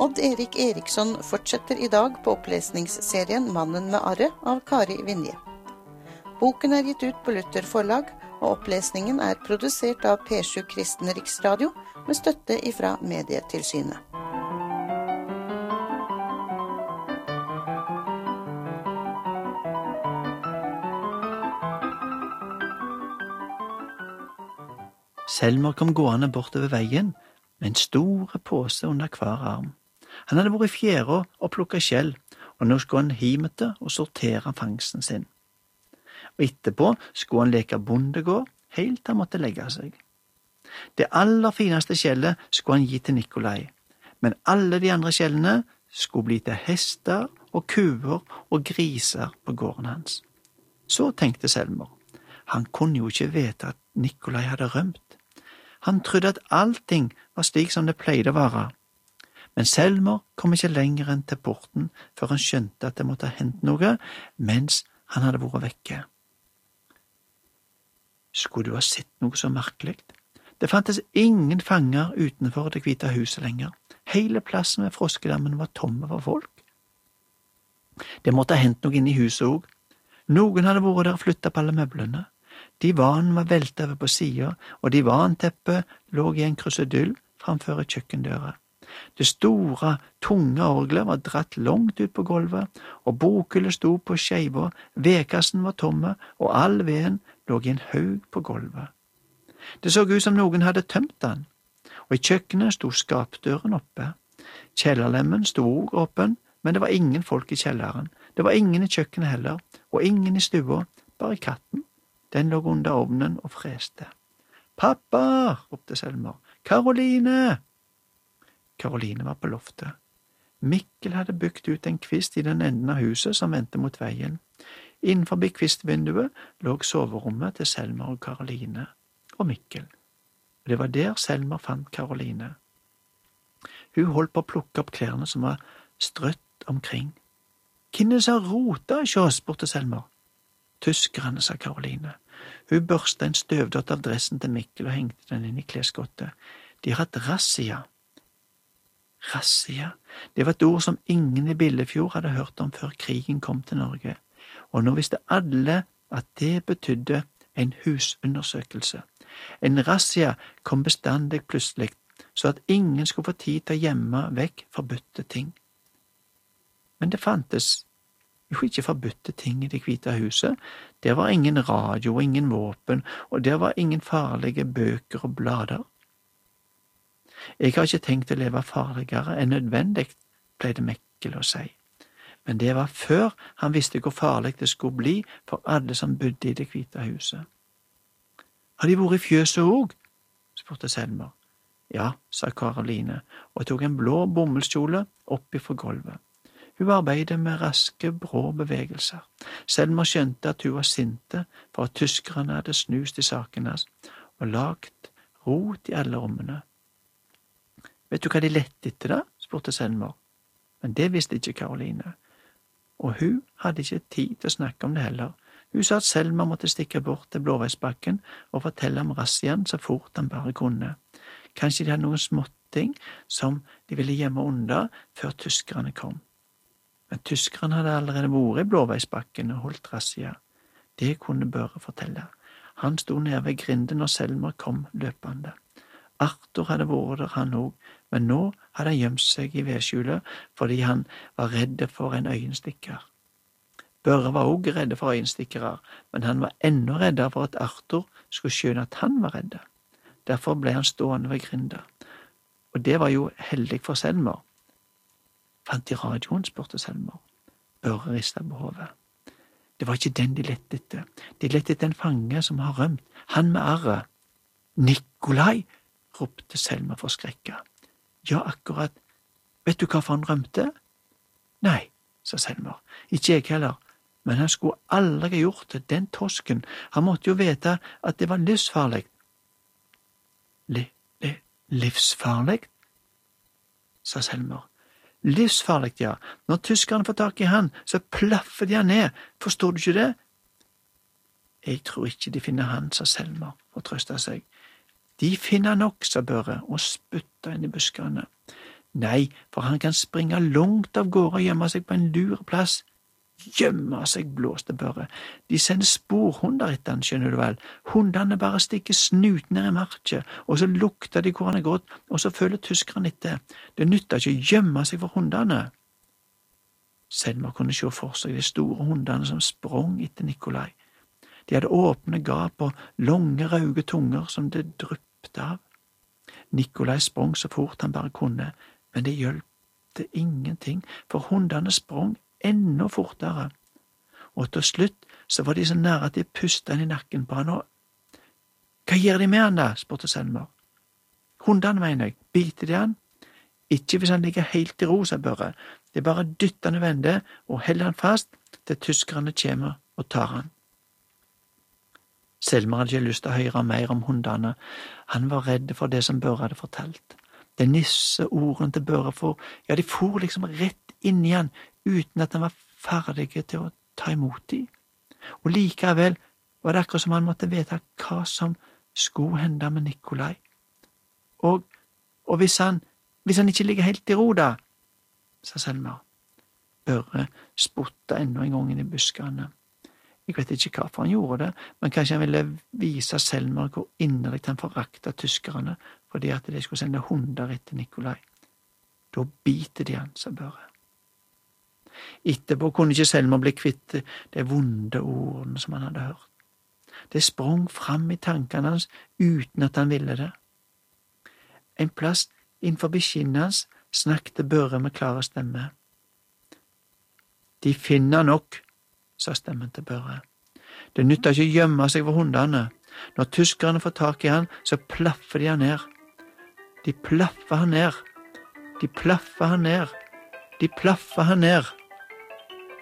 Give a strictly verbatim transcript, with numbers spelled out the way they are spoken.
Odd Erik Eriksson fortsetter i dag på opplesningsserien Mannen med arre av Kari Vinje. Boken er gitt ut på Luther forlag, og opplesningen er produsert av P sju Kristen Riksradio med støtte ifra Medietilsynet. Selmer kom gående bortover veien med en store påse under hver arm. Han hadde vært i fjæra og plukket skjell, og nå skulle han himete og sortere fangsten sin. Og etterpå skulle han leke bondegård, helt til han måtte legge seg. Det aller fineste skjellet skulle han gi til Nikolai, men alle de andre skjellene skulle bli til hester og kuer og griser på gården hans. Så tenkte Selmer. Han kunne jo ikke vite at Nikolai hadde rømt. Han trodde at allting var slik som det pleide å være. Men Selmer kom ikke lenger enn til porten før han skjønte at det måtte ha hendt noe mens han hadde vært vekke. Skulle du ha sett noe så merkelig? Det fantes ingen fanger utenfor det hvite huset lenger. Hele plassen ved froskedammen var tomme for folk. Det måtte ha hendt noe inne i huset også. Noen hadde vært der og flyttet på alle møblene. Divanen var veltet over på siden, og divanteppet lå i en krusedull framfor kjøkkendøra. Det store, tunge orgelet var dratt langt ut på gulvet, og bokhyllet sto på skeiva, vedkassen var tomme, og all veden lå i en haug på gulvet. Det så ut som noen hadde tømt den, og i kjøkkenet sto skapdøren oppe. Kjellerlemmen sto også åpen, men det var ingen folk i kjelleren. Det var ingen i kjøkkenet heller, og ingen i stua, bare katten. Den lå under ovnen og freste. «Pappa!» ropte Selmer. «Karoline!» Karoline var på loftet. Mikkel hadde bygd ut en kvist i den enden av huset som vendte mot veien. Innenfor kvistvinduet lå soverommet til Selmer og Karoline og Mikkel. Og det var der Selmer fant Karoline. Hun holdt på å plukke opp klærne som var strøtt omkring. «Hvem er det som roter hos oss?» spurte Selmer. «Tyskerne», sa Karoline. Hun børste en støvdott av dressen til Mikkel og hengte den inn i klesskottet. De har hatt razzia. Razzia, det var et ord som ingen i Billefjord hadde hørt om før krigen kom til Norge, og nå visste alle at det betydde en husundersøkelse. En razzia kom bestandig plutselig, så at ingen skulle få tid til å gjemme vekk forbudte ting. Men det fantes jo ikke forbudte ting i det hvite huset. Der var ingen radio og ingen våpen, og der var ingen farlige bøker og blader. Jeg har ikke tenkt å leve farligere enn nødvendig, pleide Mikkel å si. Men det var før han visste hvor farlig det skulle bli for alle som bodde i det hvite huset. Har de vært i fjøset også? Spurte Selmer. Ja, sa Karoline, og tok en blå bomullskjole opp ifra gulvet. Hun arbeidet med raske, brå bevegelser. Selmer skjønte at hun var sinte for at tyskerne hadde snust i saken hans og lagt rot i alle rommene. Vet du hva de lette etter da? Spurte Selmer. Men det visste ikke Karoline. Og hun hadde ikke tid til å snakke om det heller. Hun sa at Selmer måtte stikke bort til Blåveisbakken og fortelle om razziaen så fort han bare kunne. Kanskje de hadde noen småtting som de ville gjemme unna før tyskerne kom. Men tyskerne hadde allerede vært i Blåveisbakken og holdt razzia. Det kunne Børre fortelle. Han sto nede ved grinden når Selmer kom løpende. Arthur hadde vært der han også, men nå hadde han gjemt seg i vedskjulet fordi han var redd for en øyenstikker. Børre var også redd for øyenstikkere, men han var enda reddere for at Arthur skulle skjønne at han var redd. Derfor ble han stående ved grinda. Og det var jo heldig for Selmer. Fant de radioen, spurte Selmer. Børre ristet på hodet. Det var ikke den de lette etter. De lette etter en fange som har rømt. Han med arret. Nikolai, ropte Selmer forskrekket. Ja, akkurat. Vet du hvorfor han rømte? Nei, sa Selmer. Ikke jeg heller. Men han skulle aldri ha gjort det, den tosken. Han måtte jo vite at det var livsfarlig. Li, li, livsfarlig? Sa Selmer. Livsfarlig, ja. Når tyskerne får tak i han, så plaffer de han ned. Forstår du ikke det? Jeg tror ikke de finner han, sa Selmer, og trøstet seg. De finner nok, sa Børre, og spytta inn i buskene. Nei, for han kan springe langt av gårde og gjemme seg på en lur plass. Gjemme seg, blåste Børre. De sender sporhunder etter han, skjønner du vel. Hundene bare stikker snuten ned i marken, og så lukter de hvor han er gått, og så føler tyskerne etter. Det nytter ikke å gjemme seg for hundene. Selma kunne se for seg de store hundene som sprang etter Nikolai. De hadde åpne gap og lange, rauge tunger som det dryppte av. Nikolai sprang så fort han bare kunne, men det hjelpte ingenting, for hundene sprang enda fortere. Og til slutt så var de så nære at de pustet inn i nakken på han, og «Hva gjør de med han da?» spurte Selma. «Hundene, mener jeg. Biter de han?» «Ikke hvis han ligger helt i ro», sa Børre. «Det er bare dytter han i vende og heller han fast til tyskerne kommer og tar han.» Selma hadde ikke lyst til å høre mer om hundene. Han var redd for det som Børre hadde fortalt. De nisseordene til Børre for, ja, de for liksom rett inn i han, uten at han var ferdig til å ta imot dem. Og likevel var det akkurat som han måtte vite hva som skulle hende med Nikolai. Og, og hvis han, hvis han ikke ligger helt i ro da, sa Selma. Børre spottet enda en gang inn i buskene. Jeg vet ikke hvorfor han gjorde det, men kanskje han ville vise Selma hvor inderlig han foraktet tyskerne, fordi at de skulle sende hunder etter Nikolai. Da biter de han, sa Børre. Etterpå kunne ikke Selma bli kvitt de vonde ordene som han hadde hørt. Det sprang fram i tankene hans uten at han ville det. En plass innenfor skinnet hans snakket Børre med klare stemme. «De finner nok», sa stemmen til Børre. «Det nytter ikke å gjemme seg for hundene. Når tyskerne får tak i han, så plaffer de han ned. De plaffer han ned. De plaffer han ned. De plaffer han ned.»